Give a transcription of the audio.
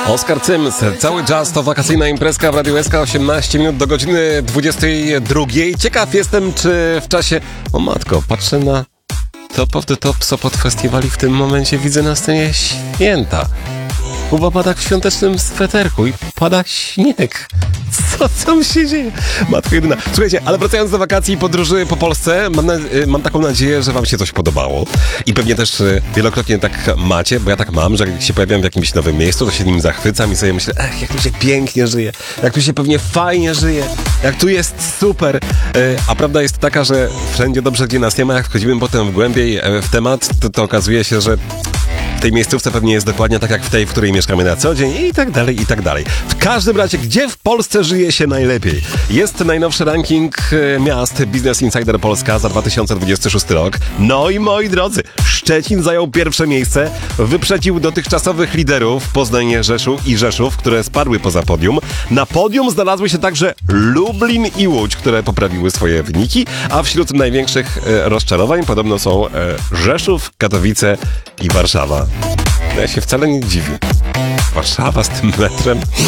Oskar Cyms, cały jazz to wakacyjna imprezka w Radiu SK, 18 minut do godziny 22. Ciekaw jestem, czy w czasie... O matko, patrzę na Top of the Top Sopot Festiwali, w tym momencie widzę na scenie Święta. Kuba pada w świątecznym sweterku i pada śnieg. Co tam się dzieje? Matko jedyna. Słuchajcie, ale wracając do wakacji i podróży po Polsce, mam taką nadzieję, że wam się coś podobało. I pewnie też wielokrotnie tak macie, bo ja tak mam, że jak się pojawiam w jakimś nowym miejscu, to się nim zachwycam i sobie myślę, jak tu się pięknie żyje, jak tu się pewnie fajnie żyje, jak tu jest super. A prawda jest taka, że wszędzie dobrze, gdzie nas nie ma, jak wchodzimy potem głębiej w temat, to okazuje się, że w tej miejscówce pewnie jest dokładnie tak jak w tej, w której mieszkamy na co dzień i tak dalej, i tak dalej. W każdym razie, gdzie w Polsce żyje się najlepiej? Jest najnowszy ranking miast Business Insider Polska za 2026 rok. No i moi drodzy, Szczecin zajął pierwsze miejsce, wyprzedził dotychczasowych liderów Poznań, Rzeszów, które spadły poza podium. Na podium znalazły się także Lublin i Łódź, które poprawiły swoje wyniki, a wśród największych rozczarowań podobno są Rzeszów, Katowice i Warszawa. Ja się wcale nie dziwię. Warszawa z tym metrem.